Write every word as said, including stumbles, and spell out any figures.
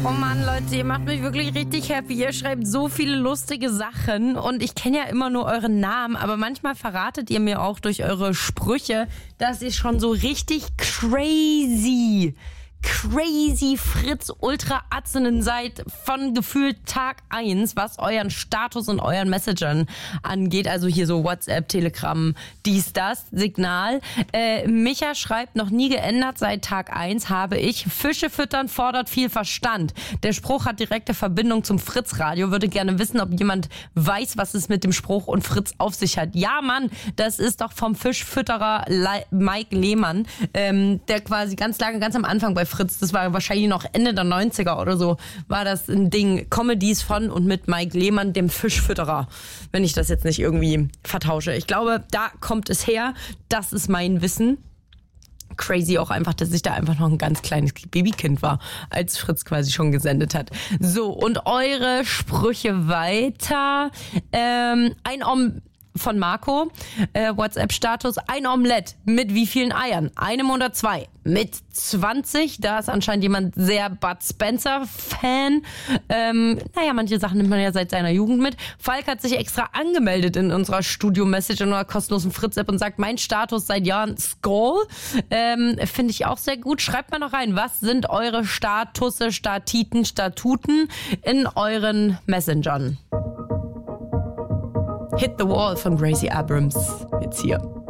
Oh Mann, Leute, ihr macht mich wirklich richtig happy. Ihr schreibt so viele lustige Sachen und ich kenne ja immer nur euren Namen, aber manchmal verratet ihr mir auch durch eure Sprüche, dass ihr schon so richtig crazy, crazy Fritz Ultra Atzenen seid von gefühlt Tag eins, was euren Status und euren Messagern angeht. Also hier so WhatsApp, Telegram, dies, das, Signal. Äh, Micha schreibt, noch nie geändert seit Tag eins habe ich. Fische füttern fordert viel Verstand. Der Spruch hat direkte Verbindung zum Fritz-Radio. Würde gerne wissen, ob jemand weiß, was es mit dem Spruch und Fritz auf sich hat. Ja, Mann, das ist doch vom Fischfütterer Le- Mike Lehmann, ähm, der quasi ganz lange, ganz am Anfang bei Fritz, das war wahrscheinlich noch Ende der neunziger oder so, war das ein Ding. Comedies von und mit Mike Lehmann, dem Fischfütterer, wenn ich das jetzt nicht irgendwie vertausche. Ich glaube, da kommt es her. Das ist mein Wissen. Crazy auch einfach, dass ich da einfach noch ein ganz kleines Babykind war, als Fritz quasi schon gesendet hat. So, und eure Sprüche weiter. Ähm, ein Om... von Marco, äh, WhatsApp-Status, ein Omelett mit wie vielen Eiern? Einem oder zwei? Mit zwanzig, da ist anscheinend jemand sehr Bud Spencer-Fan. Ähm, naja, manche Sachen nimmt man ja seit seiner Jugend mit. Falk hat sich extra angemeldet in unserer Studio-Message in unserer kostenlosen Fritz-App und sagt, mein Status seit Jahren Skull. Ähm, finde ich auch sehr gut. Schreibt mal noch rein, was sind eure Statusse, Statiten, Statuten in euren Messengern? Hit the Wall von Gracie Abrams. Jetzt hier.